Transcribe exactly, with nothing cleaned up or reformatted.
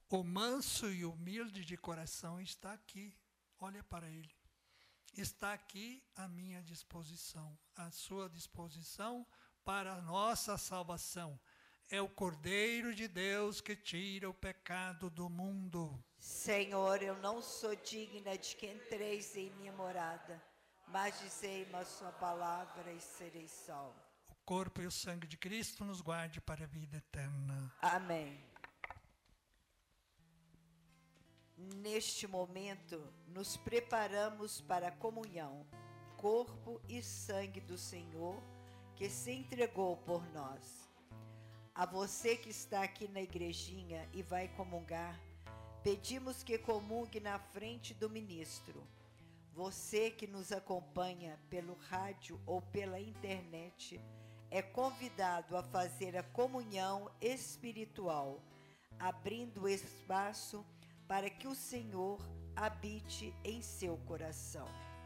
O manso e humilde de coração está aqui. Olha para ele. Está aqui à minha disposição, à sua disposição para a nossa salvação. É o Cordeiro de Deus que tira o pecado do mundo. Senhor, eu não sou digna de que entreis em minha morada, mas dizei-me a sua palavra e serei salvo. O corpo e o sangue de Cristo nos guarde para a vida eterna. Amém. Neste momento, nos preparamos para a comunhão, corpo e sangue do Senhor, que se entregou por nós. A você que está aqui na igrejinha e vai comungar, pedimos que comungue na frente do ministro. Você que nos acompanha pelo rádio ou pela internet, é convidado a fazer a comunhão espiritual, abrindo espaço para que o Senhor habite em seu coração.